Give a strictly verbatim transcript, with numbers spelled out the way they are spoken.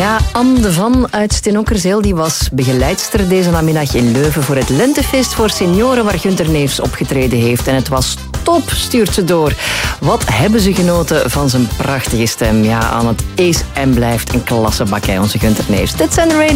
Ja, Anne de Van uit Steenokkerzeel die was begeleidster deze namiddag in Leuven voor het Lentefeest voor senioren waar Gunter Neefs opgetreden heeft. En het was top, stuurt ze door. Wat hebben ze genoten van zijn prachtige stem. Ja, aan het is en blijft een klassebak, hè, onze Gunter Neefs. Dit zijn de radio.